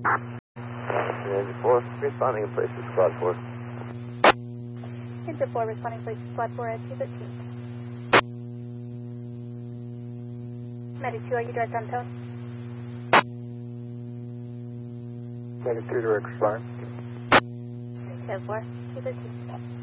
Engine 4, responding in place to Squad 4. Engine 4, responding place to Squad 4 at 213. Medic 2, are you direct on tone? Medic 2, direct respond. 10-4, 213.